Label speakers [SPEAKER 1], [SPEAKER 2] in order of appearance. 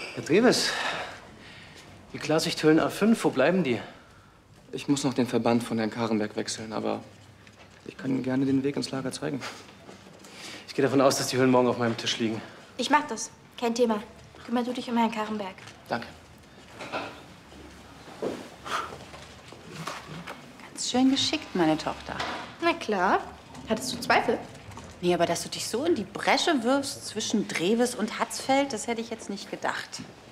[SPEAKER 1] Herr Dreves, die Klarsichthüllen A5, wo bleiben die?
[SPEAKER 2] Ich muss noch den Verband von Herrn Karenberg wechseln, aber ich kann Ihnen gerne den Weg ins Lager zeigen.
[SPEAKER 1] Ich gehe davon aus, dass die Hüllen morgen auf meinem Tisch liegen.
[SPEAKER 3] Ich mach das. Kein Thema. Kümmer du dich um Herrn Karenberg.
[SPEAKER 2] Danke.
[SPEAKER 4] Ganz schön geschickt, meine Tochter.
[SPEAKER 3] Na klar. Hattest du Zweifel?
[SPEAKER 4] Nee, aber dass du dich so in die Bresche wirfst zwischen Dreves und Hatzfeld, das hätte ich jetzt nicht gedacht.